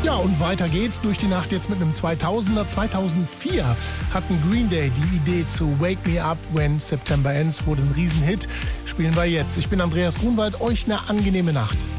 Ja, und weiter geht's durch die Nacht jetzt mit einem 2000er. 2004 hatten Green Day die Idee zu Wake Me Up When September Ends, wurde ein Riesenhit. Spielen wir jetzt. Ich bin Andreas Grunwald, euch eine angenehme Nacht.